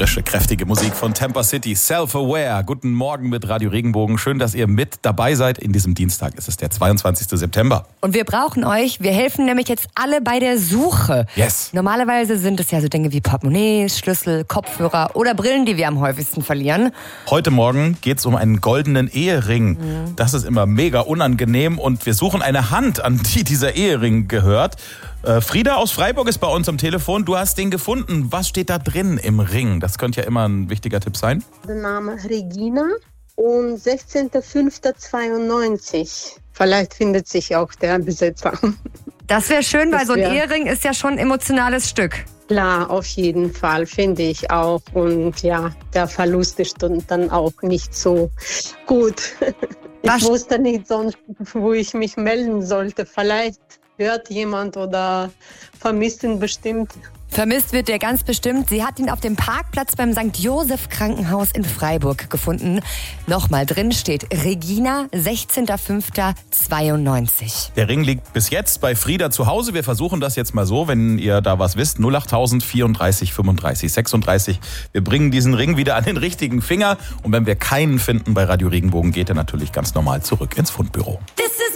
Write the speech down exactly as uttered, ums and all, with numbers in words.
Frische, kräftige Musik von Tampa City, Self-Aware. Guten Morgen mit Radio Regenbogen. Schön, dass ihr mit dabei seid. In diesem Dienstag ist es der zweiundzwanzigster September. Und wir brauchen euch. Wir helfen nämlich jetzt alle bei der Suche. Yes. Normalerweise sind es ja so Dinge wie Portemonnaies, Schlüssel, Kopfhörer oder Brillen, die wir am häufigsten verlieren. Heute Morgen geht es um einen goldenen Ehering. Mhm. Das ist immer mega unangenehm und wir suchen eine Hand, an die dieser Ehering gehört. Äh, Frieda aus Freiburg ist bei uns am Telefon. Du hast den gefunden. Was steht da drin im Ring? Das könnte ja immer ein wichtiger Tipp sein. Der Name Regina und sechzehnter fünfter zweiundneunzig. Vielleicht findet sich auch der Besitzer. Das wäre schön, weil so ein Ehering ist ja schon ein emotionales Stück. Klar, auf jeden Fall, finde ich auch. Und ja, der Verlust ist dann auch nicht so gut. Ich wusste nicht sonst, wo ich mich melden sollte. Vielleicht hört jemand oder vermisst ihn bestimmt. Vermisst wird der ganz bestimmt. Sie hat ihn auf dem Parkplatz beim Sankt Joseph Krankenhaus in Freiburg gefunden. Nochmal drin steht Regina, sechzehnter fünfter zweiundneunzig. Der Ring liegt bis jetzt bei Frieda zu Hause. Wir versuchen das jetzt mal so, wenn ihr da was wisst. null acht tausend vierunddreißig fünfunddreißig sechsunddreißig. Wir bringen diesen Ring wieder an den richtigen Finger. Und wenn wir keinen finden bei Radio Regenbogen, geht er natürlich ganz normal zurück ins Fundbüro.